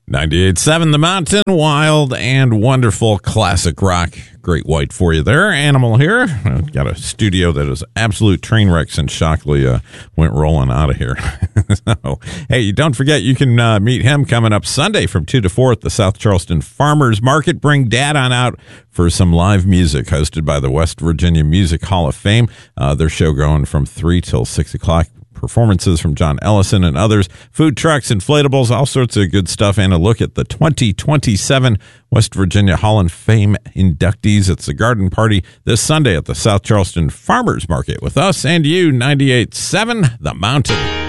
98.7 The Mountain, wild and wonderful classic rock. Great white for you there. Animal here. I've got a studio that is absolute train wreck since Shockley went rolling out of here. So, hey, don't forget you can meet him coming up Sunday from 2 to 4 at the South Charleston Farmers Market. Bring Dad on out for some live music hosted by the West Virginia Music Hall of Fame. Their show going from 3 till 6 o'clock. Performances from John Ellison and others, food trucks, inflatables, all sorts of good stuff, and a look at the 2027 West Virginia Hall of Fame inductees. It's a garden party this Sunday at the South Charleston Farmers Market with us and you, 98.7 The Mountain.